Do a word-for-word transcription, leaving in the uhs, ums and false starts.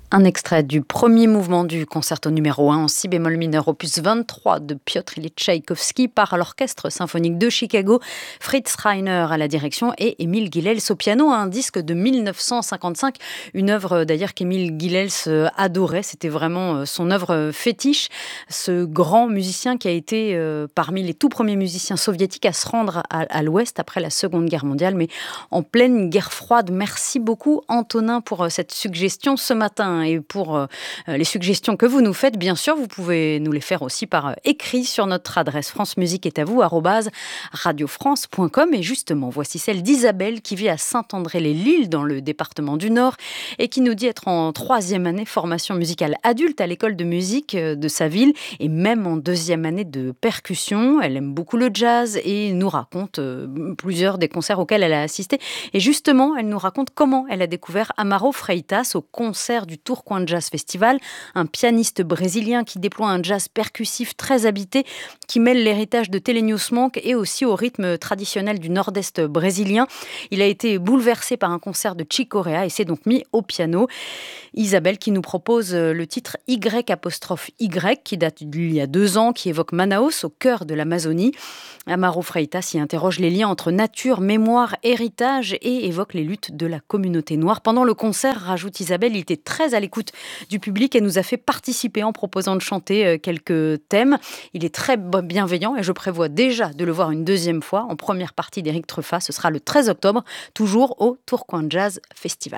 Un extrait du premier mouvement du concerto numéro un en si bémol mineur opus vingt-trois de Piotr Ilyich Tchaïkovski par l'Orchestre symphonique de Chicago, Fritz Reiner à la direction et Émile Guilels au piano, un disque de mille neuf cent cinquante-cinq, une œuvre d'ailleurs qu'Émile Guilels adorait, c'était vraiment son œuvre fétiche, ce grand musicien qui a été euh, parmi les tout premiers musiciens soviétiques à se rendre à, à l'Ouest après la Seconde Guerre mondiale, mais en pleine guerre froide. Merci beaucoup Antonin pour euh, cette suggestion ce matin. Et pour euh, les suggestions que vous nous faites, bien sûr, vous pouvez nous les faire aussi par euh, écrit sur notre adresse france musique est à vous arobase radio france point com. Et justement, voici celle d'Isabelle qui vit à Saint-André-les-Lilles dans le département du Nord et qui nous dit être en troisième année formation musicale adulte à l'école de musique de sa ville et même en deuxième année de percussion. Elle aime beaucoup le jazz et nous raconte euh, plusieurs des concerts auxquels elle a assisté. Et justement, elle nous raconte comment elle a découvert Amaro Freitas au concert du Tourcoing Jazz Festival, un pianiste brésilien qui déploie un jazz percussif très habité, qui mêle l'héritage de Thelonious Monk et aussi au rythme traditionnel du nord-est brésilien. Il a été bouleversé par un concert de Chick Corea et s'est donc mis au piano. Isabelle qui nous propose le titre Y apostrophe Y, qui date d'il y a deux ans, qui évoque Manaus, au cœur de l'Amazonie. Amaro Freitas y interroge les liens entre nature, mémoire, héritage et évoque les luttes de la communauté noire. Pendant le concert, rajoute Isabelle, il était très à l'écoute du public et nous a fait participer en proposant de chanter quelques thèmes. Il est très bienveillant et je prévois déjà de le voir une deuxième fois en première partie d'Éric Truffat. Ce sera le treize octobre, toujours au Tourcoing Jazz Festival.